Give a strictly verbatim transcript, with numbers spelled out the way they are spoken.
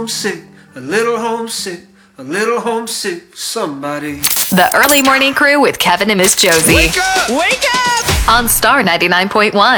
homesick, a little homesick, a little homesick, somebody. The Early Morning Crew with Kevin and Miss Josie. Wake up! Wake up! On Star ninety-nine point one.